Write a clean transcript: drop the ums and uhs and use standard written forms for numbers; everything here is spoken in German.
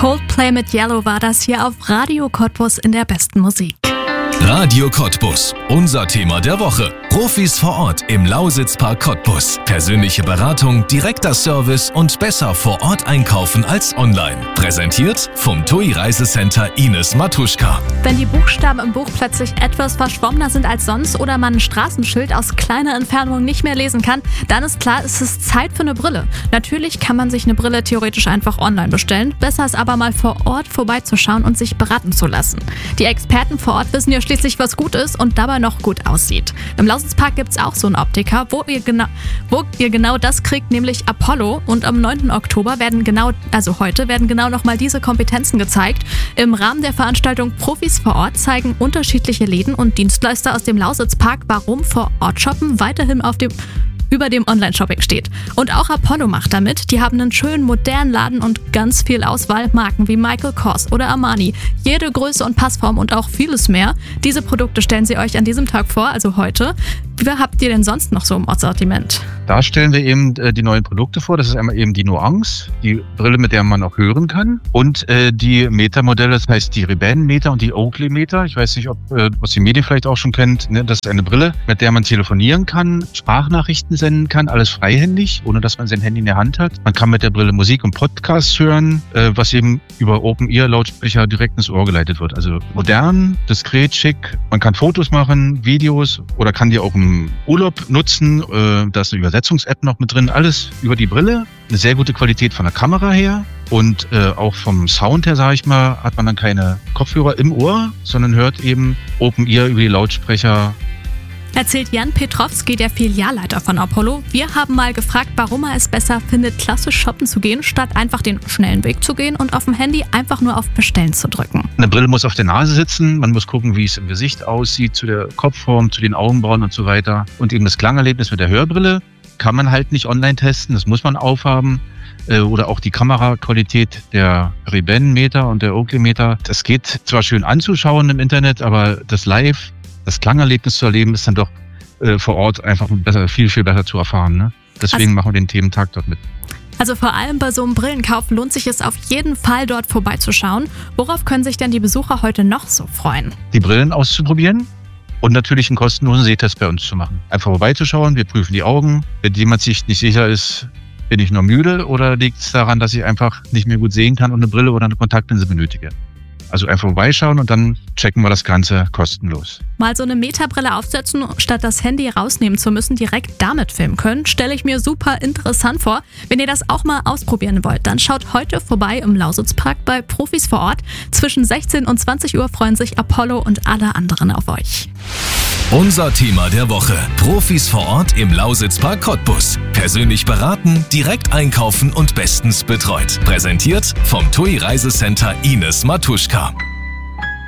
Coldplay mit Yellow war das hier auf Radio Cottbus in der besten Musik. Radio Cottbus, unser Thema der Woche. Profis vor Ort im Lausitzpark Cottbus. Persönliche Beratung, direkter Service und besser vor Ort einkaufen als online. Präsentiert vom TUI Reisecenter Ines Matuschka. Wenn die Buchstaben im Buch plötzlich etwas verschwommener sind als sonst oder man ein Straßenschild aus kleiner Entfernung nicht mehr lesen kann, dann ist klar, es ist Zeit für eine Brille. Natürlich kann man sich eine Brille theoretisch einfach online bestellen. Besser ist aber mal vor Ort vorbeizuschauen und sich beraten zu lassen. Die Experten vor Ort wissen ja schließlich, was gut ist und dabei noch gut aussieht. Im Lausitzpark gibt es auch so einen Optiker, wo ihr genau das kriegt, nämlich Apollo. Und am 9. Oktober heute werden genau nochmal diese Kompetenzen gezeigt. Im Rahmen der Veranstaltung Profis vor Ort zeigen unterschiedliche Läden und Dienstleister aus dem Lausitzpark, warum vor Ort shoppen weiterhin über dem Online-Shopping steht. Und auch Apollo macht damit. Die haben einen schönen modernen Laden und ganz viel Auswahl. Marken wie Michael Kors oder Armani. Jede Größe und Passform und auch vieles mehr. Diese Produkte stellen sie euch an diesem Tag vor, also heute. Wie habt ihr denn sonst noch so im Sortiment? Da stellen wir eben die neuen Produkte vor. Das ist einmal eben die Nuance, die Brille, mit der man auch hören kann. Und die Meter-Modelle, das heißt die Ray-Ban-Meter und die Oakley-Meter. Ich weiß nicht, was die Medien vielleicht auch schon kennt. Ne? Das ist eine Brille, mit der man telefonieren kann, Sprachnachrichten senden kann, alles freihändig, ohne dass man sein Handy in der Hand hat. Man kann mit der Brille Musik und Podcasts hören, was eben über Open-Ear-Lautsprecher direkt ins Ohr geleitet wird. Also modern, diskret, schick. Man kann Fotos machen, Videos oder kann die auch im Urlaub nutzen. Da ist eine Übersetzungs-App noch mit drin. Alles über die Brille. Eine sehr gute Qualität von der Kamera her. Und auch vom Sound her, sage ich mal, hat man dann keine Kopfhörer im Ohr, sondern hört eben Open-Ear über die Lautsprecher. Erzählt Jan Petrowski, der Filialleiter von Apollo. Wir haben mal gefragt, warum er es besser findet, klassisch shoppen zu gehen, statt einfach den schnellen Weg zu gehen und auf dem Handy einfach nur auf Bestellen zu drücken. Eine Brille muss auf der Nase sitzen, man muss gucken, wie es im Gesicht aussieht, zu der Kopfform, zu den Augenbrauen und so weiter. Und eben das Klangerlebnis mit der Hörbrille kann man halt nicht online testen, das muss man aufhaben. Oder auch die Kameraqualität der Ray-Ban-Meter und der Oakley-Meter. Das geht zwar schön anzuschauen im Internet, aber das Klangerlebnis zu erleben, ist dann doch vor Ort einfach viel, viel besser zu erfahren. Ne? Deswegen machen wir den Thementag dort mit. Also vor allem bei so einem Brillenkauf lohnt sich es auf jeden Fall, dort vorbeizuschauen. Worauf können sich denn die Besucher heute noch so freuen? Die Brillen auszuprobieren und natürlich einen kostenlosen Sehtest bei uns zu machen. Einfach vorbeizuschauen, wir prüfen die Augen. Wenn jemand sich nicht sicher ist, bin ich nur müde oder liegt es daran, dass ich einfach nicht mehr gut sehen kann und eine Brille oder eine Kontaktlinse benötige? Also einfach vorbeischauen und dann checken wir das Ganze kostenlos. Mal so eine Metabrille aufsetzen, statt das Handy rausnehmen zu müssen, direkt damit filmen können, stelle ich mir super interessant vor. Wenn ihr das auch mal ausprobieren wollt, dann schaut heute vorbei im Lausitzpark bei Profis vor Ort. Zwischen 16 und 20 Uhr freuen sich Apollo und alle anderen auf euch. Unser Thema der Woche. Profis vor Ort im Lausitzpark Cottbus. Persönlich beraten, direkt einkaufen und bestens betreut. Präsentiert vom TUI Reisecenter Ines Matuschka.